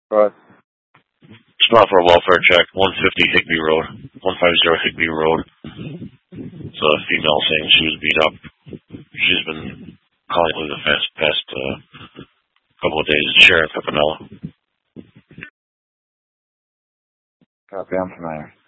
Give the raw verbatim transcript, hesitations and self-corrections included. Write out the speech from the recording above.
Right. Spot for a welfare check, one fifty Higbee Road, one fifty Higbee Road. It's a female saying she was beat up. She's been calling for the past, past uh, couple of days. Sheriff Pepinella. Copy, I'm familiar.